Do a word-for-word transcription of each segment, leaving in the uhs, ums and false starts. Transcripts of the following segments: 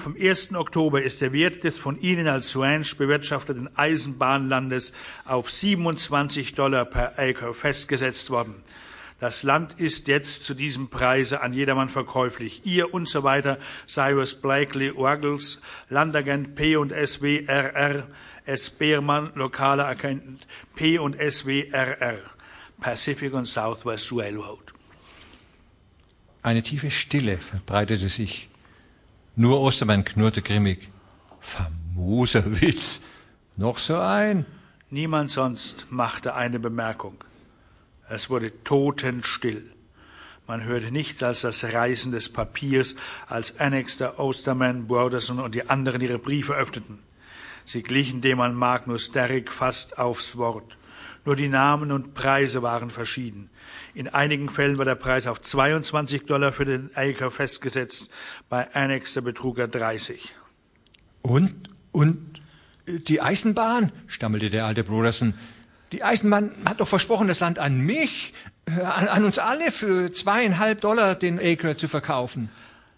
vom ersten Oktober ist der Wert des von Ihnen als Ranch bewirtschafteten Eisenbahnlandes auf siebenundzwanzig Dollar per Acre festgesetzt worden. Das Land ist jetzt zu diesem Preise an jedermann verkäuflich. Ihr und so weiter, Cyrus Blakely Ruggles, Landagent P und S W R R, S. Beermann, lokaler Agent P und S W R R, Pacific and Southwest Railroad. Eine tiefe Stille verbreitete sich. Nur Ostermann knurrte grimmig. Famoser Witz. Noch so ein? Niemand sonst machte eine Bemerkung. Es wurde totenstill. Man hörte nichts als das Reißen des Papiers, als Annixter, Osterman, Broderson und die anderen ihre Briefe öffneten. Sie glichen dem an Magnus Derrick fast aufs Wort. Nur die Namen und Preise waren verschieden. In einigen Fällen war der Preis auf zweiundzwanzig Dollar für den Acre festgesetzt, bei Annixter betrug er dreißig. Und, und die Eisenbahn, stammelte der alte Broderson. Die Eisenbahn hat doch versprochen, das Land an mich, an, an uns alle für zweieinhalb Dollar den Acre zu verkaufen.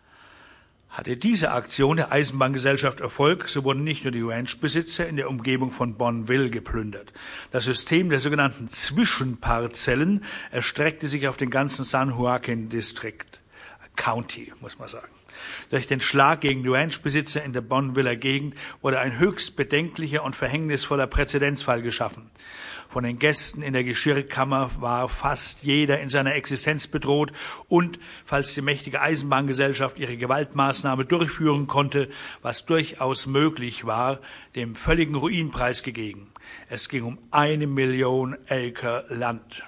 Hatte diese Aktion der Eisenbahngesellschaft Erfolg, so wurden nicht nur die Ranchbesitzer in der Umgebung von Bonneville geplündert. Das System der sogenannten Zwischenparzellen erstreckte sich auf den ganzen San Joaquin District, County, muss man sagen. Durch den Schlag gegen die Ranchbesitzer in der Bonneviller Gegend wurde ein höchst bedenklicher und verhängnisvoller Präzedenzfall geschaffen. Von den Gästen in der Geschirrkammer war fast jeder in seiner Existenz bedroht und, falls die mächtige Eisenbahngesellschaft ihre Gewaltmaßnahme durchführen konnte, was durchaus möglich war, dem völligen Ruin preisgegeben. Es ging um eine Million Acre Land.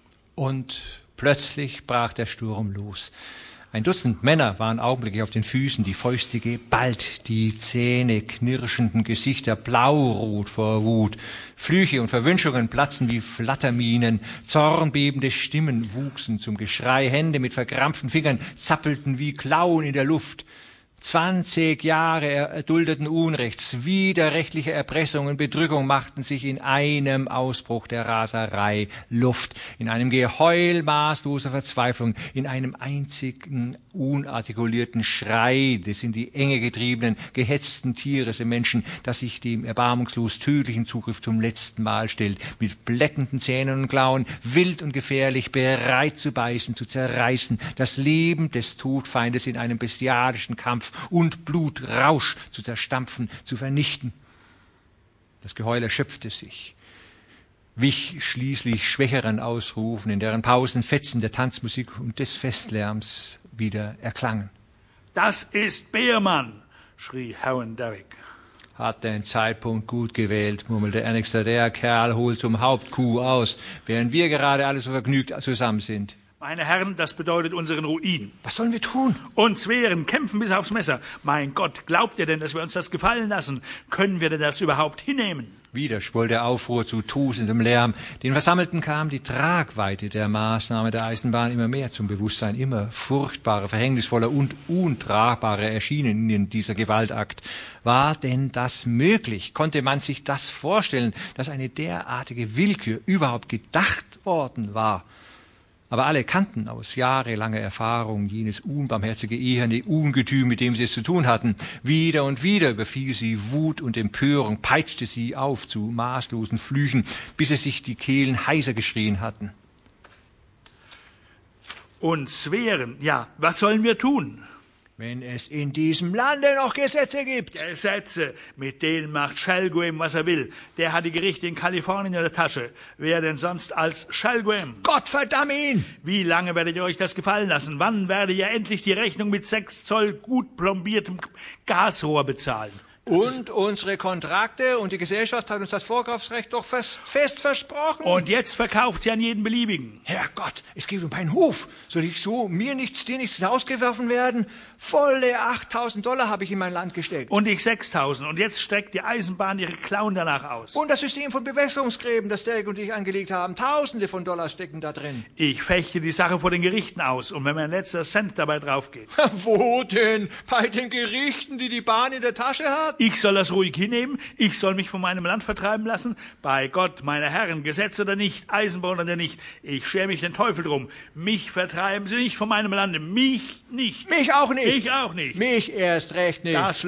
Und plötzlich brach der Sturm los. Ein Dutzend Männer waren augenblicklich auf den Füßen, die Fäuste geballt, die Zähne knirschenden Gesichter blaurot vor Wut. Flüche und Verwünschungen platzten wie Flatterminen, zornbebende Stimmen wuchsen zum Geschrei, Hände mit verkrampften Fingern zappelten wie Klauen in der Luft. Zwanzig Jahre erduldeten Unrechts, widerrechtliche Erpressung und Bedrückung machten sich in einem Ausbruch der Raserei Luft, in einem Geheul maßloser Verzweiflung, in einem einzigen unartikulierten Schrei des in die Enge getriebenen, gehetzten Tieres im Menschen, das sich dem erbarmungslos tödlichen Zugriff zum letzten Mal stellt, mit bleckenden Zähnen und Klauen, wild und gefährlich, bereit zu beißen, zu zerreißen, das Leben des Todfeindes in einem bestialischen Kampf und Blutrausch zu zerstampfen, zu vernichten. Das Geheul erschöpfte sich, wich schließlich schwächeren Ausrufen, in deren Pausen Fetzen der Tanzmusik und des Festlärms wieder erklangen. »Das ist Beermann«, schrie Herrn Derrick. »Hat den Zeitpunkt gut gewählt«, murmelte Annixter. »Der Kerl holt zum Hauptkuh aus, während wir gerade alle so vergnügt zusammen sind.« »Meine Herren, das bedeutet unseren Ruin.« »Was sollen wir tun?« »Uns wehren, kämpfen bis aufs Messer. Mein Gott, glaubt ihr denn, dass wir uns das gefallen lassen? Können wir denn das überhaupt hinnehmen?« Wieder schwoll der Aufruhr zu tosendem Lärm. Den Versammelten kam die Tragweite der Maßnahme der Eisenbahn immer mehr zum Bewusstsein. Immer furchtbarer, verhängnisvoller und untragbarer erschienen ihnen dieser Gewaltakt. War denn das möglich? Konnte man sich das vorstellen, dass eine derartige Willkür überhaupt gedacht worden war? Aber alle kannten aus jahrelanger Erfahrung jenes unbarmherzige, eherne Ungetüm, mit dem sie es zu tun hatten. Wieder und wieder überfiel sie Wut und Empörung, peitschte sie auf zu maßlosen Flüchen, bis es sich die Kehlen heiser geschrien hatten. Uns wehren? Ja, was sollen wir tun? Wenn es in diesem Lande noch Gesetze gibt. Gesetze, mit denen macht Shelgraham, was er will. Der hat die Gerichte in Kalifornien in der Tasche. Wer denn sonst als Shelgraham? Gott verdamm ihn! Wie lange werdet ihr euch das gefallen lassen? Wann werdet ihr endlich die Rechnung mit sechs Zoll gut plombiertem Gasrohr bezahlen? Und unsere Kontrakte und die Gesellschaft hat uns das Vorkaufsrecht doch fest, fest versprochen. Und jetzt verkauft sie an jeden Beliebigen. Herrgott, es geht um meinen Hof. Soll ich so mir nichts, dir nichts hinausgeworfen werden? Volle achttausend Dollar habe ich in mein Land gesteckt. Und ich sechstausend. Und jetzt streckt die Eisenbahn ihre Klauen danach aus. Und das System von Bewässerungsgräben, das Derrick und ich angelegt haben. Tausende von Dollar stecken da drin. Ich fechte die Sache vor den Gerichten aus. Und wenn mein letzter Cent dabei draufgeht. Wo denn? Bei den Gerichten, die die Bahn in der Tasche hat? Ich soll das ruhig hinnehmen? Ich soll mich von meinem Land vertreiben lassen? Bei Gott, meine Herren, Gesetz oder nicht, Eisenbahn oder nicht, ich schere mich den Teufel drum. Mich vertreiben Sie nicht von meinem Lande. Mich nicht. Mich auch nicht. Ich auch nicht. Mich erst recht nicht. Das